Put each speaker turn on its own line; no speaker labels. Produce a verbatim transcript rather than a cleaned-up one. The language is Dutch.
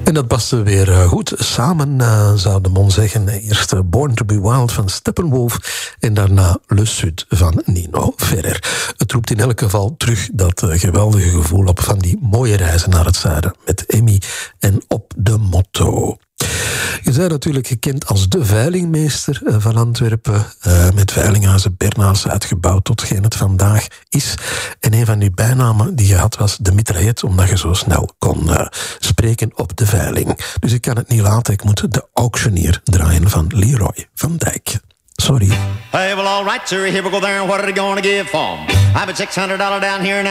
En dat paste weer uh, goed samen, uh, zou de mon zeggen. Eerst uh, Born to be Wild van Steppenwolf en daarna Le Sud van Nino Ferrer. Het roept in elk geval terug dat uh, geweldige gevoel op van die mooie reizen naar het zuiden met Emmy en Op de Motto. Je bent natuurlijk gekend als de veilingmeester van Antwerpen. Uh, met Veilinghuizen Bernhardse uitgebouwd tot geen het vandaag is. En een van die bijnamen die je had was de mitraillet, omdat je zo snel kon uh, spreken op de veiling. Dus ik kan het niet laten, ik moet de auctioneer draaien van Leroy van Dijk. Sorry.
Hey, well, all right, sir, here we go there, and what are they gonna give for 'em? I bet six hundred dollars down here now.